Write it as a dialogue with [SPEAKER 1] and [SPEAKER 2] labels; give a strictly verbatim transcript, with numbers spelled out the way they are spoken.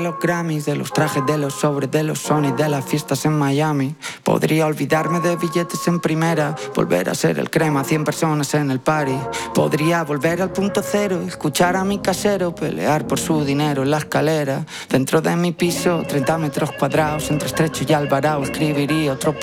[SPEAKER 1] los Grammys, de los trajes, de los sobres, de los Sony, de las fiestas en Miami. Podría olvidarme de billetes en primera, volver a ser el crema, cien personas en el party. Podría volver al punto cero, escuchar a mi casero pelear por su dinero en la escalera. Dentro de mi piso, treinta metros cuadrados, entre Estrecho y Alvarado, escribiría otro